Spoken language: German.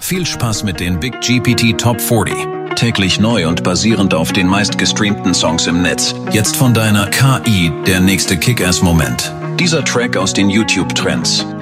Viel Spaß mit den Big GPT Top 40. Täglich neu und basierend auf den meistgestreamten Songs im Netz. Jetzt von deiner KI der nächste Kick-Ass-Moment. Dieser Track aus den YouTube-Trends.